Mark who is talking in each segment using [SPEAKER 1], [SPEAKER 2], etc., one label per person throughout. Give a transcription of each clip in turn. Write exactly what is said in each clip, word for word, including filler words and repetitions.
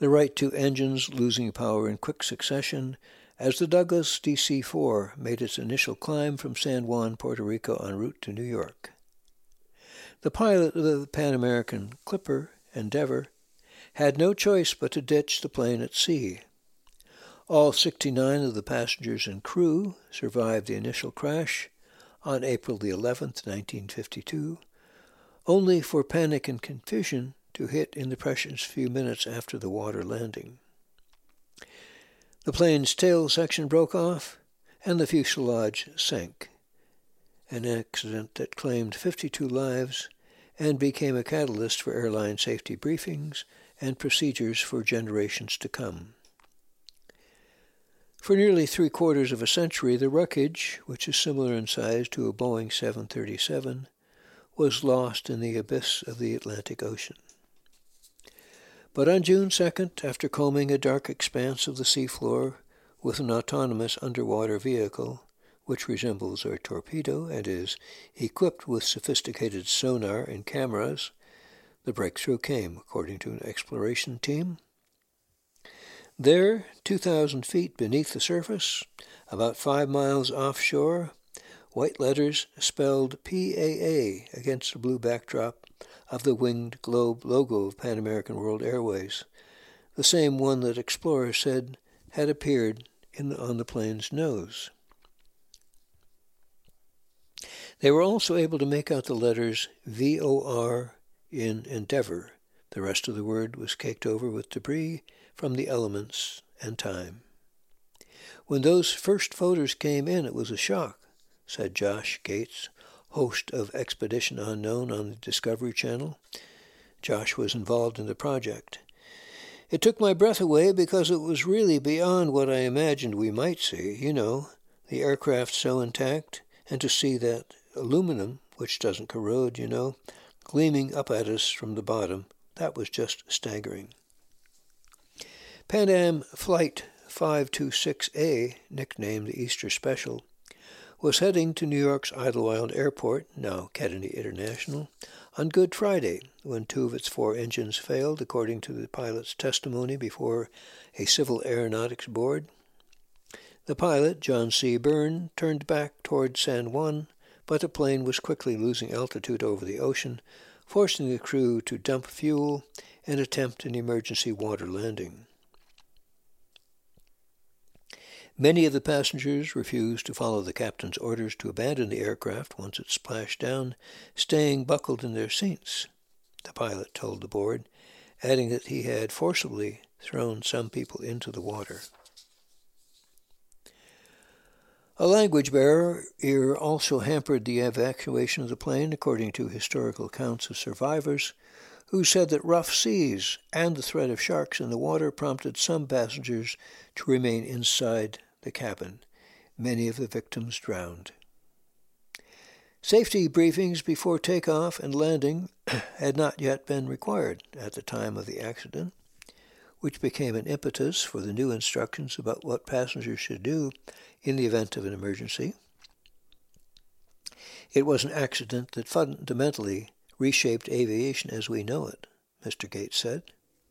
[SPEAKER 1] the right two engines losing power in quick succession as the Douglas D C four made its initial climb from San Juan, Puerto Rico en route to New York. The pilot of the Pan American Clipper, Endeavour, had no choice but to ditch the plane at sea. All sixty-nine of the passengers and crew survived the initial crash on April the eleventh, nineteen fifty-two, only for panic and confusion to hit in the precious few minutes after the water landing. The plane's tail section broke off, and the fuselage sank, an accident that claimed fifty-two lives and became a catalyst for airline safety briefings and procedures for generations to come. For nearly three-quarters of a century, the wreckage, which is similar in size to a Boeing seven thirty-seven, was lost in the abyss of the Atlantic Ocean. But on June second, after combing a dark expanse of the seafloor with an autonomous underwater vehicle, which resembles a torpedo and is equipped with sophisticated sonar and cameras, the breakthrough came, according to an exploration team. There, two thousand feet beneath the surface, about five miles offshore, white letters spelled P A A against the blue backdrop of the winged globe logo of Pan American World Airways, the same one that explorers said had appeared in the, on the plane's nose. They were also able to make out the letters V O R in Endeavour. The rest of the word was caked over with debris from the elements and time. When those first photos came in, it was a shock, said Josh Gates, host of Expedition Unknown on the Discovery Channel. Josh was involved in the project. It took my breath away because it was really beyond what I imagined we might see. You know, the aircraft so intact, and to see that aluminum, which doesn't corrode, you know, gleaming up at us from the bottom, that was just staggering. Pan Am Flight five two six A, nicknamed the Easter Special, was heading to New York's Idlewild Airport, now Kennedy International, on Good Friday, when two of its four engines failed, according to the pilot's testimony before a Civil Aeronautics Board. The pilot, John C. Byrne, turned back toward San Juan, but the plane was quickly losing altitude over the ocean, forcing the crew to dump fuel and attempt an emergency water landing. Many of the passengers refused to follow the captain's orders to abandon the aircraft once it splashed down, staying buckled in their seats, the pilot told the board, adding that he had forcibly thrown some people into the water. A language barrier also hampered the evacuation of the plane, according to historical accounts of survivors, who said that rough seas and the threat of sharks in the water prompted some passengers to remain inside the cabin. Many of the victims drowned. Safety briefings before takeoff and landing had not yet been required at the time of the accident, which became an impetus for the new instructions about what passengers should do in the event of an emergency. It was an accident that fundamentally reshaped aviation as we know it, Mister Gates said.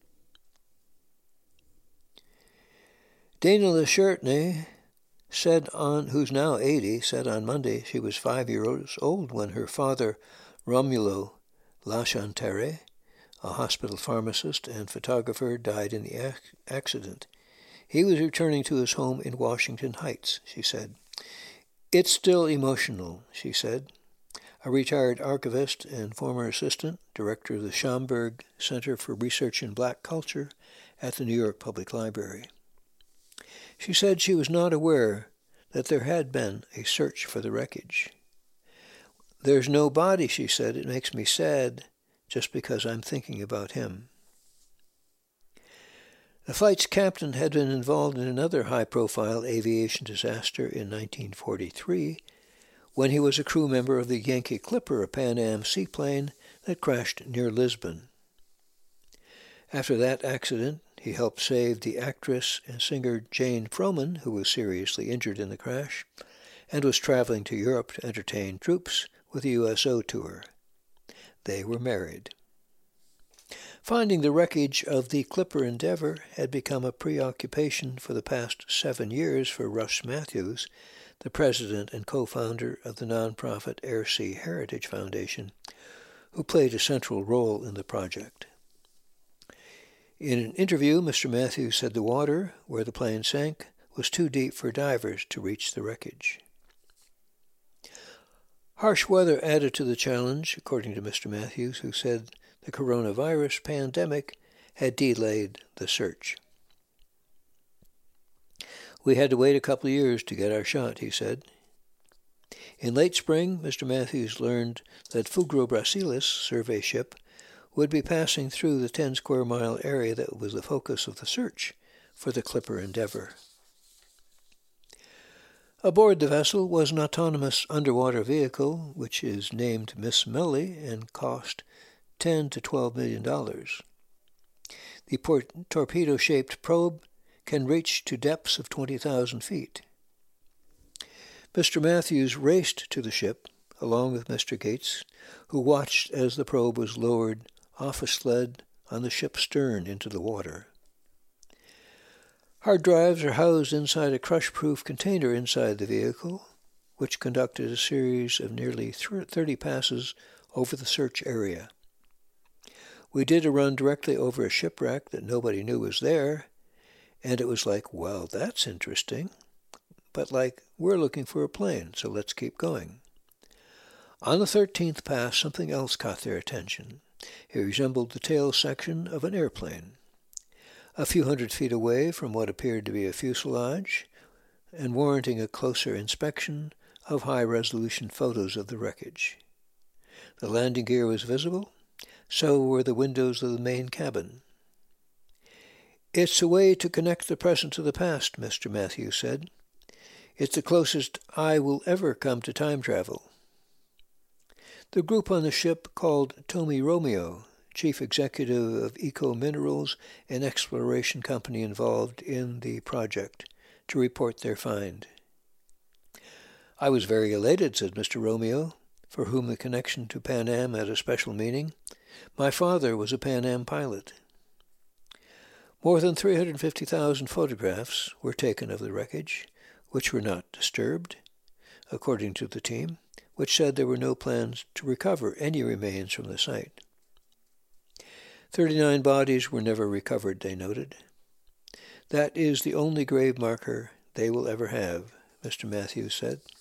[SPEAKER 1] Dana LeChartney, said on, who's now eighty, said on Monday she was five years old when her father, Romulo Lachantere, a hospital pharmacist and photographer, died in the ac- accident. He was returning to his home in Washington Heights, she said. It's still emotional, she said. A retired archivist and former assistant director of the Schomburg Center for Research in Black Culture at the New York Public Library. She said she was not aware that there had been a search for the wreckage. There's no body, she said. It makes me sad just because I'm thinking about him. The flight's captain had been involved in another high-profile aviation disaster in nineteen forty-three when he was a crew member of the Yankee Clipper, a Pan Am seaplane that crashed near Lisbon. After that accident, he helped save the actress and singer Jane Froman, who was seriously injured in the crash, and was traveling to Europe to entertain troops with a U S O tour. They were married. Finding the wreckage of the Clipper Endeavour had become a preoccupation for the past seven years for Russ Matthews, the president and co-founder of the nonprofit Air Sea Heritage Foundation, who played a central role in the project. In an interview, Mister Matthews said the water, where the plane sank, was too deep for divers to reach the wreckage. Harsh weather added to the challenge, according to Mister Matthews, who said the coronavirus pandemic had delayed the search. We had to wait a couple of years to get our shot, he said. In late spring, Mister Matthews learned that Fugro Brasilis survey ship would be passing through the ten square mile area that was the focus of the search for the Clipper Endeavour. Aboard the vessel was an autonomous underwater vehicle, which is named Miss Melly and cost ten to twelve million dollars. The port- torpedo-shaped probe can reach to depths of twenty thousand feet. Mister Matthews raced to the ship, along with Mister Gates, who watched as the probe was lowered off a sled on the ship's stern into the water. Hard drives are housed inside a crush-proof container inside the vehicle, which conducted a series of nearly thirty passes over the search area. We did a run directly over a shipwreck that nobody knew was there, and it was like, well, that's interesting, but like, we're looking for a plane, so let's keep going. On the thirteenth pass, something else caught their attention. It resembled the tail section of an airplane. A few hundred feet away from what appeared to be a fuselage, and warranting a closer inspection of high-resolution photos of the wreckage. The landing gear was visible, so were the windows of the main cabin. It's a way to connect the present to the past, Mister Matthews said. It's the closest I will ever come to time travel. The group on the ship called Tommy Romeo, chief executive of Eco Minerals, an exploration company involved in the project, to report their find. I was very elated, said Mister Romeo, for whom the connection to Pan Am had a special meaning. My father was a Pan Am pilot. More than three hundred fifty thousand photographs were taken of the wreckage, which were not disturbed, according to the team, which said there were no plans to recover any remains from the site. Thirty-nine bodies were never recovered, they noted. That is the only grave marker they will ever have, Mister Matthews said.